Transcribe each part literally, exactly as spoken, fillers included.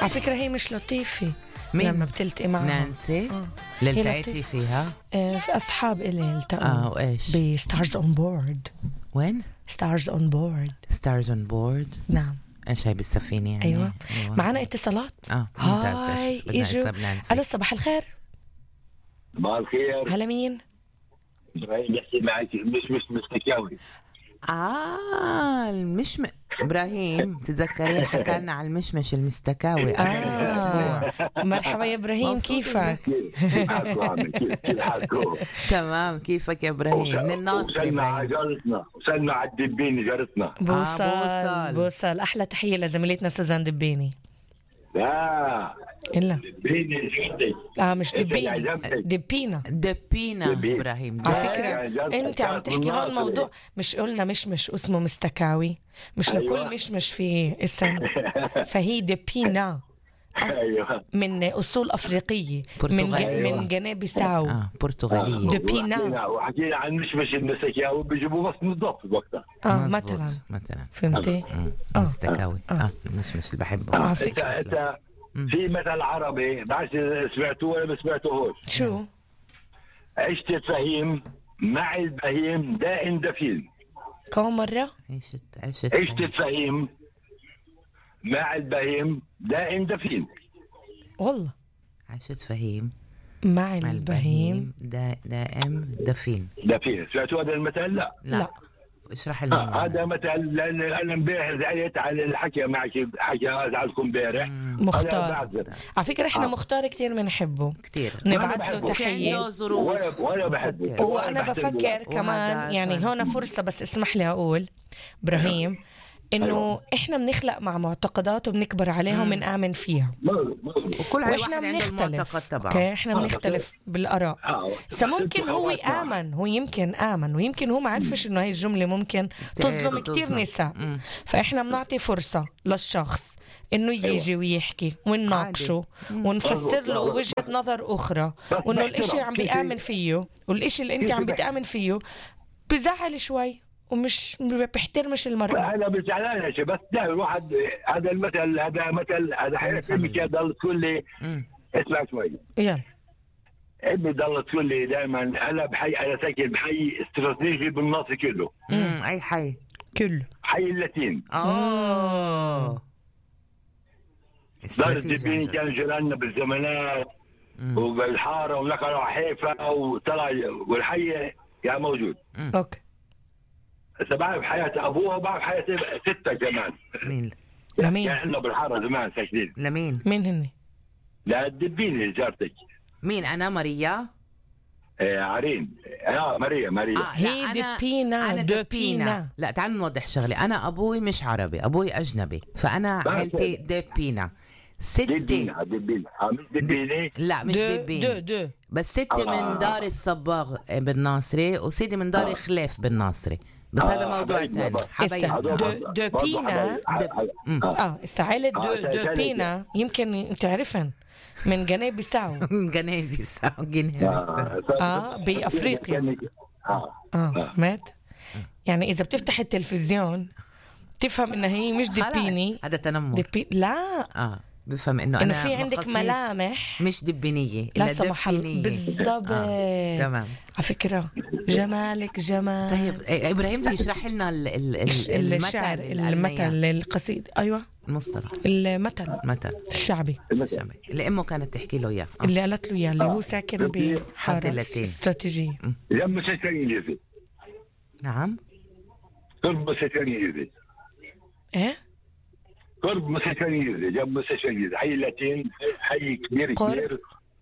على فكرة هي مش لطيفة مين؟ لما بتلتقي معها. نانسي آه. اللي هي التقيتي لطيفة. فيها. آه في أصحاب إلي التقوا اه وايش بستارز أون بورد. وين؟ ستارز أون بورد. ستارز اون بورد. نعم. ايش هاي بالسفينة يعني؟ أيوة, أيوة. معنا اتصالات. اه ممتاز. هاي إيش بدنا إجوا. حساب نانسي. ألو صباح الخير. صباح الخير. هلا مين؟ ابراهيم يحكي معك مش مش مستكاوي. اه المشم ابراهيم تتذكريه حكى لنا على المشمش المستكاوي اخر الاسبوع. مرحبا يا إبراهيم مبسوط كيفك؟ كيف حالكم عامل كيف كيف حالكم؟ تمام كيفك يا ابراهيم؟ من الناصر وصلنا على ابراهيم. جارتنا وصلنا على الدبيني جارتنا. بوصل آه، بوصل. بوصل. أحلى تحية لزميلتنا سوزان دبيني. لا إلا دبيني جدي. آه مش إنت دبيني عجبتك. دبينا. دبينا دبينا. ابراهيم. على لا، فكرة يا جارتك انت عم كانت تحكي بالناصر. هون موضوع مش قلنا مش مش اسمه مستكاوي مش أيوة. لكل مش مش في اسم. فهي دبينا أص- ايوه من اصول افريقيه من برتغالية. ج- من جنوب بيساو. اه برتغالية. دبينا. وحكينا وحكينا عن مش مش المسكاوي بيجيبوا بس بالضبط وقتها. اه مزبوط. مثلا مثلا فهمتي. مم. آه. مستكاوي آه. اه مش مش اللي بحبه. آه. انت فكرة. انت في مثل عربي بعرف سمعتوه ولا ما سمعتوهوش. شو عشت الفهيم مع البهيم دائن دفين. عيشت كم مره عيشت عشت فهيم. الفهيم مع البهيم دائن دفين. والله عيشت فهيم مع مع البهيم. البهيم دا دائم دفين. دفين سمعتوا هذا المثل؟ لا لا, لا. اشرح لنا آه هذا مثل لان انا امبارح زعلت على الحكي معك حكي ازعلكم امبارح. مختار على فكره احنا آه. مختار كتير بنحبه كتير. نبعث له بحبه. بس تحيه. عنده ظروف. ولا ولا بحبه. بفكر. وانا ولا بحترمه. بفكر كمان وهذا يعني كان- هون فرصه بس اسمح لي اقول ابراهيم انه أيوة. احنا بنخلق مع معتقدات وبنكبر عليها وبنآمن فيها مظبوط. وكل واحد واحنا عنده بنختلف. المعتقد تبعه. اوكي احنا آه، بنختلف بالاراء. آه. فممكن هو آمن هو يمكن آمن ويمكن هو ما عرفش انه هاي الجمله ممكن تظلم كتير تظلم. نساء. مم. فاحنا بنعطي فرصه للشخص انه يجي ويحكي ونناقشه ونفسر له وجهه نظر اخرى وانه الاشي عم بيآمن فيه والاشي اللي انت عم بتآمن فيه بزعل شوي ومش بيحترمش المرأة. انا مش زعلان شيء بس لا الواحد هذا المثل هذا مثل هذا حياتي ضل تقول لي مم. اسمع شوي. يلا امي ضلت تقول لي دائما انا بحي انا ساكن بحي استراتيجي بالناصر كله. مم. اي حي. كله حي اللاتين. اه ضلت استراتيجي تبين عن جد. كان جيراننا بالزمانات وبالحاره ونقلوا على حيفا وطلع والحي يا موجود. اوكي. هسه بعرف حياه ابوها وبعرف حياه ستة كمان. مين لمين يعني احنا بالحاره زمان ساكنين. لمين مين هني؟ لا تدبيني جارتك. مين انا ماريا. آه عرين اه ماريا ماريا. آه لا، هي أنا- دبينا، أنا دبينا. لا تعال نوضح شغله. انا ابوي مش عربي ابوي اجنبي فانا بعرف. عائلتي دبينا. ستي دبينا دبينا آه مش دبيني. لا مش دو دبين دو دو بس ستي آه. من دار الصباغ بالناصري وسيدي من دار آه. خليف بالناصري بس آه، هذا موضوع حبايبنا ثاني. بقى. حبايب إسا. هذول دو- برضه- دو برضه بينا. حبايب. دب- آه. اه عائلة دو آه، دو ثاني- بينا يمكن تعرفن من جنوب بيساو. جنيفي ساو جنيفي آه. اه بافريقيا. اه اه مات. يعني اذا بتفتح التلفزيون تفهم انها هي مش دبيني. خلاص هذا تنمر. دبي... لا اه بفهم انه انه انا في عندك مخصنيش- ملامح مش دبينيه لا إلا سمح الله دبينية. بالضبط. آه. تمام. على فكرة جمالك جمال. طيب إيه، ابراهيم بدي يشرح لنا ال- ال- ال- الشعر المثل المثل القصيد. ايوه المصطلح المثل مثل الشعبي الشعبي اللي امه كانت تحكي له اياه. آه. اللي قالت له اياه اللي هو ساكن حارة بحارة اللاتين. استراتيجية. جنب مستشفى انجليزي. نعم قرب مستشفى انجليزي. ايه قرب مستشفى انجليزي جنب مستشفى انجليزي حي اللاتين حي كبير قرب؟ كبير.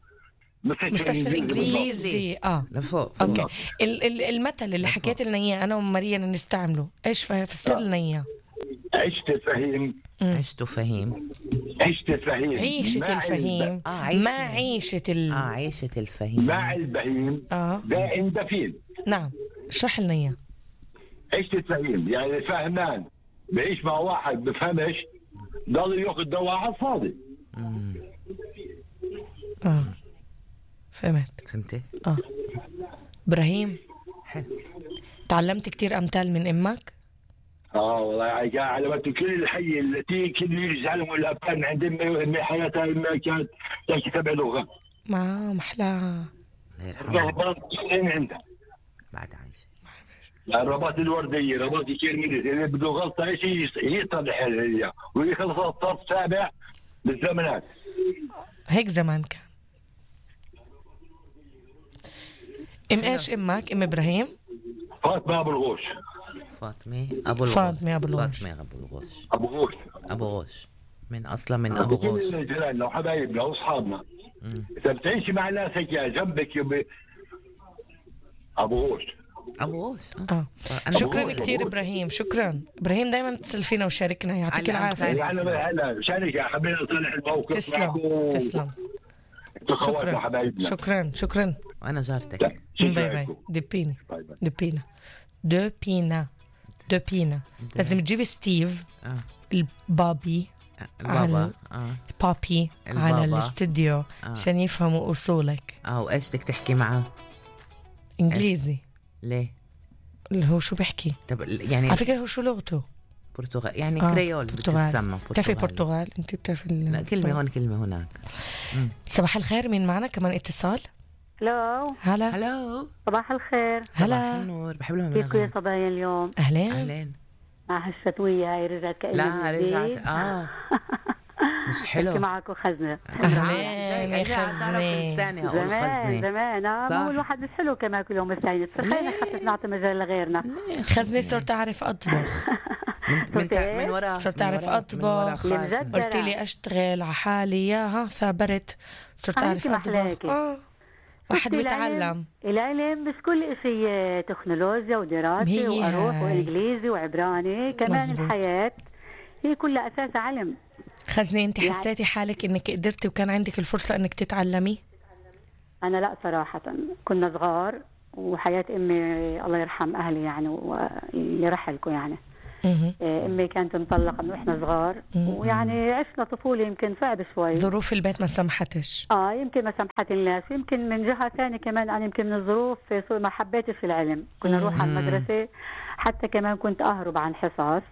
مستشفى الانجليزي. اه لفوق. اوكي. ال- ال- المثل اللي حكيت لنا اياه انا وماريا نستعمله ايش فسر لنا اياه. عشت الفهيم عشت فهيم. عشت الفهيم عيشة مع الفهيم آه، عيشة. ما عيشة ال... اه عيشة الفهيم. مع البهيم اه دائم دفين. نعم اشرح لنا اياه. عشت الفهيم يعني فهمان بعيش مع واحد بفهمش ضل ياخذ دواء على الفاضي. اه فهمت. فهمتي؟ اه ابراهيم حلو. تعلمت كتير امثال من امك. اه والله على ما كل الحي التي كل يجعلهم الابطال عندما حياتها ما كانت تحكي سبع لغات. ما محلاها. الرهبات كلين عندها. بعد عايشة. الرباط الوردية، رباط كيرميليس، اللي بده غلطة ايش هي تصلح هي ويخلص الصف السابع بالزمانات. هيك زمان كان. ام ايش امك؟ ام ابراهيم؟ فاطمة ابو الغوش. فاطمة ابو الغوش. فاطمة ابو الغوش. فاطمة ابو الغوش. ابو غوش. ابو غوش. من اصلا من ابو غوش. لو حبايبنا واصحابنا. اذا بتعيشي مع ناسك يا جنبك يبي ابو غوش. ابو غوش. اه شكرا كثير ابراهيم. شكرا ابراهيم، دايما بتصل فينا وشاركنا. يعطيك العافيه. انا هلا شارك يا حبيبي نصلح الموقف. تسلم تسلم. شكرا شكرا شكرا. وانا جارتك. باي باي. دبينا دبينا دبينا دبينا. لازم تجيب ستيف آه. البابي البابا آه. البابي على الاستوديو عشان آه. يفهموا اصولك. اه وايش بدك تحكي معه؟ انجليزي. ليه؟ اللي هو شو بحكي؟ طب يعني على فكرة هو شو لغته؟ برتغال يعني آه. كريول بتتسمى. بتعرفي برتغال؟ انت بتعرفي لا كلمة هون كلمة هناك. مم. صباح الخير، مين معنا كمان اتصال؟ هلو. هلا. هلو. صباح الخير. صباح النور. بحب لهم كيفكم يا صبايا اليوم؟ اهلين. اهلين. مع هالشتوية هاي رجعت كأني لا رجعت اه مش حلو. معكم خزنة. اهلين يا خزنة. زمان زمان اه مو الواحد مش حلو كمان كل يوم الثاني. تخيلنا حتى نعطي مجال لغيرنا. خزنة صرت اعرف اطبخ. من من ورا صرت اعرف اطبخ. قلت لي اشتغل على حالي ياها ثابرت. صرت اعرف اطبخ. اه واحد بيتعلم. العلم مش كل شيء تكنولوجيا ودراسة واروح وانجليزي وعبراني كمان. مزبوط. الحياة هي كلها اساسها علم. خزنة انت يعني حسيتي حالك انك قدرتي وكان عندك الفرصة انك تتعلمي؟ انا لا صراحة كنا صغار وحياة امي الله يرحم اهلي يعني واللي رحلكم يعني. امي كانت مطلقة من واحنا صغار ويعني عشنا طفولة يمكن صعب شوي. ظروف البيت ما سمحتش. اه يمكن ما سمحت الناس. يمكن من جهة ثانية كمان انا يمكن من الظروف ما حبيتش العلم. كنا نروح على المدرسة حتى كمان كنت اهرب عن حصص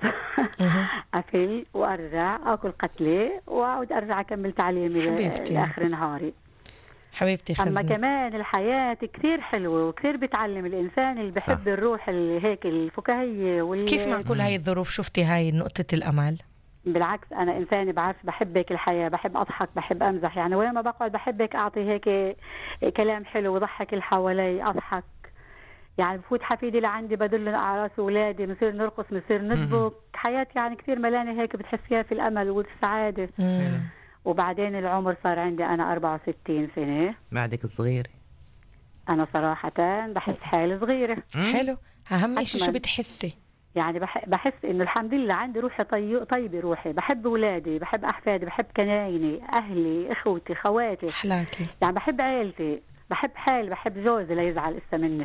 اكل وارجع اكل قتلة واعود ارجع اكمل تعليمي لاخر نهاري. حبيبتي خزنة. اما كمان الحياة كثير حلوة وكثير بتعلم الانسان اللي بحب الروح اللي هيك الفكاهية وال... كيف مع كل هاي الظروف شفتي هاي نقطة الامل؟ بالعكس انا انساني بعرف بحب هيك الحياة. بحب اضحك بحب امزح يعني وين ما بقعد بحب هيك اعطي هيك كلام حلو وضحك اللي حوالي اضحك يعني. بفوت حفيدي لعندي بدلنا على راس اولادي بنصير نرقص بنصير نسبك. حياتي يعني كثير ملانة هيك بتحسيها في الامل والسعادة. وبعدين العمر صار عندي أنا أربعة وستين سنة. بعدك صغيرة. أنا صراحة بحس حالي صغيرة. حلو. أهم شيء شو بتحسي؟ يعني بح بحس إنه الحمد لله عندي روحي طي... طيبة روحي. بحب أولادي بحب أحفادي بحب كنايني أهلي إخوتي خواتي. حلاكي. يعني بحب عائلتي بحب حالي بحب جوزي لا يزعل لسه مني.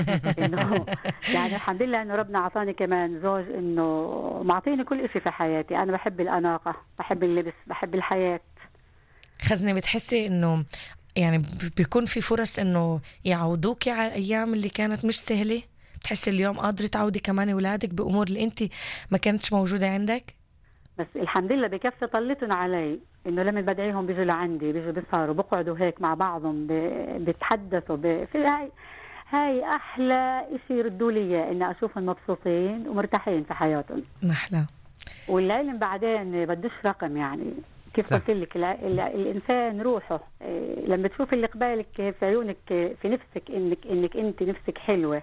إنه يعني الحمد لله إنه ربنا عطاني كمان زوج إنه معطيني كل إشي في حياتي. أنا بحب الأناقة بحب اللبس بحب الحياة. خزنة بتحسي إنه يعني بيكون في فرص إنه يعودوكي على الأيام اللي كانت مش سهلة؟ بتحسي اليوم قادرة تعودي كمان أولادك بأمور اللي أنت ما كانتش موجودة عندك؟ بس الحمد لله بكفي طلتن علي إنه لما بدعيهم بيجوا لعندي بيجوا بيسهروا بقعدوا هيك مع بعضهم بيتحدثوا في هاي هاي أحلى إشي يردوا لي إن أشوفهم مبسوطين ومرتاحين في حياتهم. نحلى. والعلم بعدين بدوش رقم يعني كيف قلت لك الإنسان روحه لما تشوف اللي قبالك في عيونك في نفسك إنك إنك أنت نفسك حلوة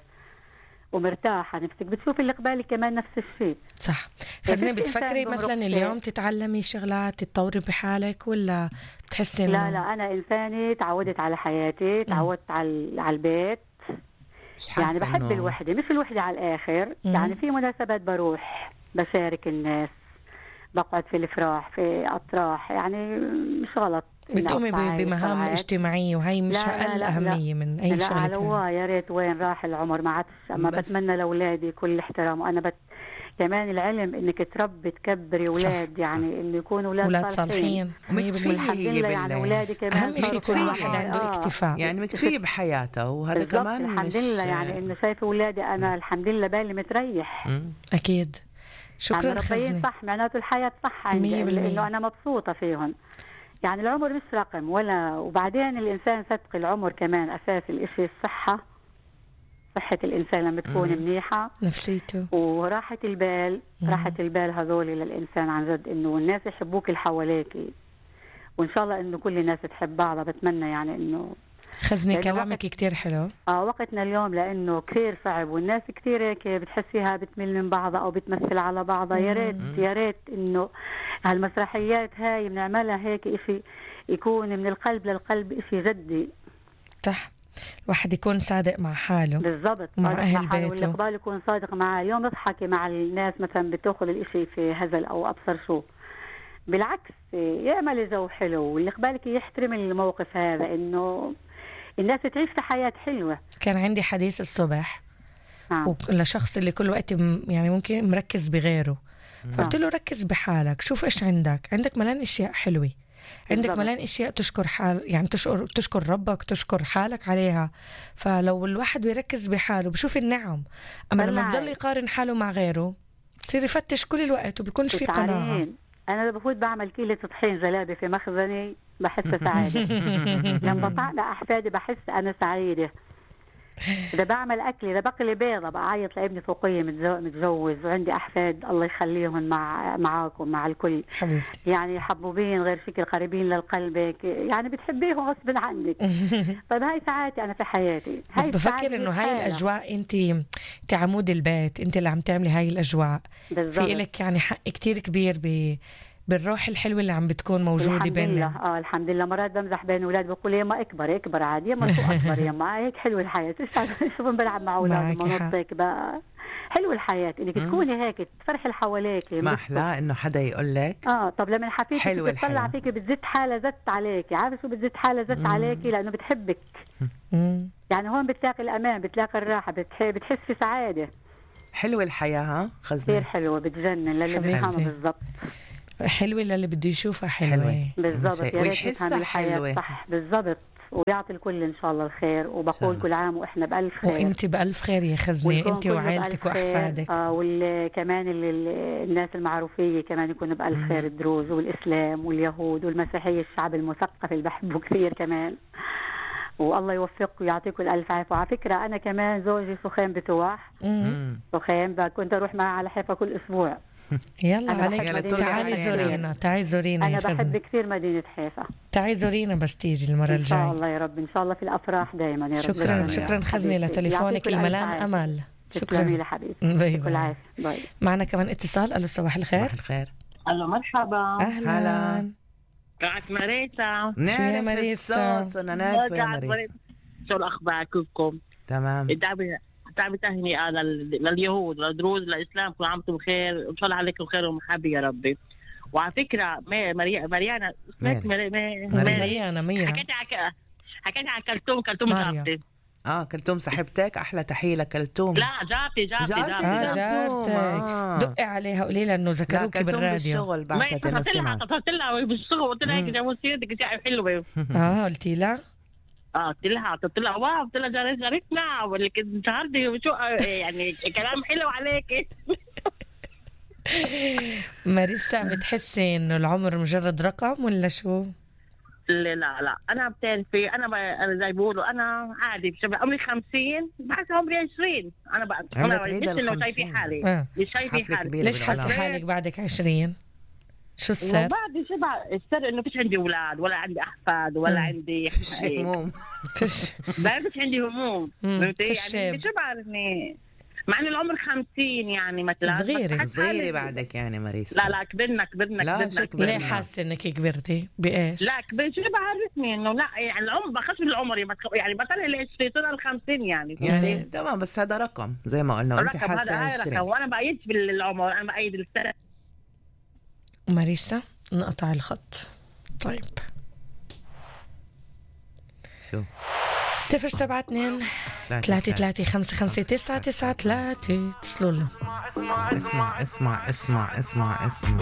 ومرتاحة نفسك بتشوف اللي قبالك كمان نفس الشيء. صح. خزنة بتفكري مثلا اليوم تتعلمي شغلات تتطوري بحالك ولا بتحسي لا لا أنا إنساني تعودت على حياتي تعودت على على البيت يعني بحب إنه... الوحدة مش الوحدة على الآخر. مم. يعني في مناسبات بروح بشارك الناس بقعد في الافراح في اطراح يعني مش غلط بتقومي بمهام اجتماعيه وهي مش اقل اهميه من اي شغله ثانيه. لا يا ريت وين راح العمر ما عادش. اما بتمنى لاولادي كل احترام وانا بت كمان العلم انك تربي تكبري اولاد يعني انه يكونوا اولاد صالحين. مكفيه يعني اولادي كمان اهم شيء كل واحد عنده آه. اكتفاء يعني مكفيه بحياته وهذا كمان الحمد لله يعني انه شايفه اولادي انا الحمد لله بالي متريح. اكيد. شكرا يعني ربيين خزنة. صح، معناته الحياة صح عندي، مية بالمية. لأنه أنا مبسوطة فيهم. يعني العمر مش رقم ولا، وبعدين الإنسان صدق العمر كمان أساس الإشي الصحة، صحة الإنسان لما تكون مم. منيحة، نفسيته. وراحة البال. مم. راحة البال هذول للإنسان عن جد، إنه الناس يحبوك اللي حواليك، وإن شاء الله إنه كل الناس تحب بعضها. بتمنى يعني إنه خزنة لأنه كلامك وقت- كتير حلو. آه وقتنا اليوم لأنه كثير صعب، والناس كثير هيك بتحسيها بتمل من بعضها أو بتمثل على بعضها. يا ريت يا ريت إنه هالمسرحيات هاي بنعملها هيك إشي يكون من القلب للقلب، إشي جدي. صح، الواحد يكون صادق مع حاله. بالضبط، مع صادق أهل حاله، بيته. والإقبال يكون صادق معاه. اليوم بضحكي مع الناس مثلا بتاخذ الإشي في هزل أو أبصر شو، بالعكس يعمل جو حلو، واللي قبالك يحترم الموقف هذا، إنه الناس تعيش في حياة حلوة. كان عندي حديث الصبح نعم. ولشخص اللي كل وقت م- يعني ممكن مركز بغيره، فقلت له ركز بحالك، شوف ايش عندك عندك ملان اشياء حلوة، عندك بالضبط. ملان اشياء تشكر حال، يعني تشكر تشكر ربك، تشكر حالك عليها. فلو الواحد بيركز بحاله بشوف النعم، اما لما بالله. بضل يقارن حاله مع غيره بصير يفتش كل الوقت وبيكونش في قناعة. تعالين. أنا بفوت بعمل كيلة طحين جلابي في مخزني بحس سعادة. لما بطلع أحفادي بحس أنا سعيدة. إذا بعمل أكل، إذا بقلي بيضة بعيط لابني فوقية متزو- متجوز وعندي أحفاد الله يخليهم مع معاكم مع الكل، حبيبتي. يعني حبوبين غير شكل، قريبين لقلبك، يعني بتحبيهم غصب عنك. طيب هاي سعادتي أنا في حياتي. بس هاي بفكر السعادة انه هاي لحالها. الاجواء انت انت عمود البيت، انت اللي عم تعملي هاي الاجواء. بالضبط. في لك يعني حق كتير كبير ب بالروح الحلوة اللي عم بتكون موجودة الحمد بيننا. لله. اه الحمد لله. مرات بمزح بين اولاد بقول يما اكبر اكبر عادي، يما شو اكبر يما هيك حلوه الحياه. شو بنلعب مع اولاد معك وما حق. نطك بقى. حلوه الحياه انك تكوني هيك تفرحي اللي حواليك. ما أحلى إنه حدا يقول لك اه طب لما حفيدتك حلوة بتطلع الحياة. فيك بتزت حالها زت عليكي، عارفه شو بتزت حالها زت عليكي؟ لانه بتحبك. مم. يعني هون بتلاقي الامان، بتلاقي الراحه، بتح... بتحس في سعاده حلوة الحياة. ها كثير خزنة حلوه، بتجنن للي حبيبتي. بيفهموا بالضبط. حلوة للي بده يشوفها حلوة, حلوة. بالضبط. شيء. يا ريت ويحسها نفهم الحياه حلوة. صح. بالضبط. ويعطي الكل ان شاء الله الخير، وبقول الله. كل عام واحنا بالف خير. وانت بألف خير يا خزنة، والكون انت كله وعائلتك بألف خير. وأحفادك. آه وكمان الناس المعروفية كمان يكونوا بألف خير، الدروز والإسلام واليهود والمسيحية، الشعب المثقف اللي بحبه كثير كمان. والله يوفقكم ويعطيكم الألف عافية. وعلى فكرة أنا كمان زوجي سخيم بتوح، مم. سخيم كنت أروح معه على حيفا كل أسبوع. يلا أنا عليك، بحب مدينة تعالي حيفا. زورينا، تعالي زورينا أنا يا خزنة، بحب كثير مدينة حيفا. تعالي زورينا بس تيجي المرة إن شاء الجاية. الله يا رب، إن شاء الله في الأفراح دائما يا رب. شكرا شكراً. شكرا خزنة حبيبتي. لتليفونك يعطيكم الألف الملان عافية. أمل. تسلمي شكرا. لي حبيبتي. باي كل باي. عافية. باي. معنا كمان اتصال. ألو صباح الخير. صباح الخير. الو مرحبا. أهلا. هلا. قاعد مريتا. نعرف ماريسا؟ الصوت، صرنا نعرفه يا قاعد ماريسا. شو الاخبار كلكم؟ تمام. تعبي تعبي تهني انا لليهود للدروز للاسلام، كل عام وانتم بخير، وان شاء الله عليكم خير ومحبه يا ربي. وعلى فكره ماري مريانا اسمك ماري ماري مريانا ميرا. حكيت على حكيت على كلثوم كلثوم ماريا. جارتي. اه كلثوم صاحبتك، احلى تحيه لكلثوم. لا جارتي جارتي جارتي. اه كلثوم. جارتك، آه. دقي عليها قولي لها انه لا ذكروكي كلثوم بالراديو. بالشغل ما بعتت انه اتصلت لها سمعت. اتصلت لها بالشغل، قلت لها هيك جابوا سيرتك شيء حلوه. اه قلتي لها؟ اه قلت لها قلت لها واو، قلت لها جارت جارتنا واللي كنت شهرتي شو يعني كلام حلو عليك. ماريسا بتحسي انه العمر مجرد رقم ولا شو؟ لا لا لا انا بتعرفي انا ب... انا زي بيقولوا انا عادي شباب عمري خمسين، بعد عمري عشرين. انا بقى عمرك انا عيد مش انه الخمسين. شايفه حالي آه. مش شايفه حفلة حالي. كبيرة ليش حاسه بالعالم. حالك بعدك عشرين؟ شو السر؟ وبعد شبع السر انه فيش عندي اولاد ولا عندي احفاد ولا مم. عندي فيش هموم. فيش. ما فيش عندي هموم. مم. فهمتي؟ فيش يعني شاب. مش بعرفني مع ان العمر خمسين يعني مثلا. صغيرة. بس حاسة صغيرة حالي- بعدك يعني ماريسا. لا لا كبرنا كبرنا لا، كبرنا شو كبرنا. ليه بدنا. حاسه انك كبرتي؟ بايش؟ لا كبير شو بعرفني انه لا يعني العمر بخش بالعمر يعني بطل العشرين طلع الخمسين يعني. يعني تمام، بس هذا رقم زي ما قلنا وانت الرقم هذا حاسه هاي رقم، عشرين. وانا بايد بالعمر، انا بايد السنه. ماريسا نقطع الخط. طيب شو صفر سبعة اثنين ثلاثة ثلاثة خمسة خمسة تسعة تسعة ثلاثة اتصلوا لنا. اسمع اسمع اسمع اسمع اسمع